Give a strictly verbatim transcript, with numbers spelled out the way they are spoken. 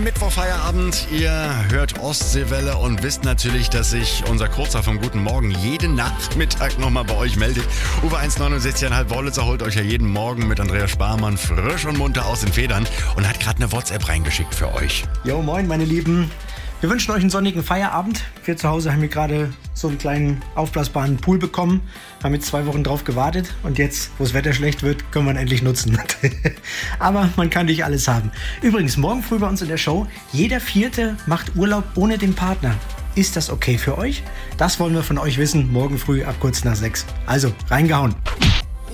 Mittwochfeierabend. Ihr hört Ostseewelle und wisst natürlich, dass sich unser Kurzer vom Guten Morgen jeden Nachmittag nochmal bei euch meldet. Uwe eins neunundsechzig Komma fünf Wollitzer holt euch ja jeden Morgen mit Andreas Sparmann frisch und munter aus den Federn und hat gerade eine WhatsApp reingeschickt für euch. Jo, moin meine Lieben. Wir wünschen euch einen sonnigen Feierabend. Wir zu Hause haben hier gerade so einen kleinen aufblasbaren Pool bekommen. Haben jetzt zwei Wochen drauf gewartet und jetzt, wo das Wetter schlecht wird, können wir ihn endlich nutzen. Aber man kann nicht alles haben. Übrigens, morgen früh bei uns in der Show, jeder Vierte macht Urlaub ohne den Partner. Ist das okay für euch? Das wollen wir von euch wissen, morgen früh ab kurz nach sechs. Also, reingehauen.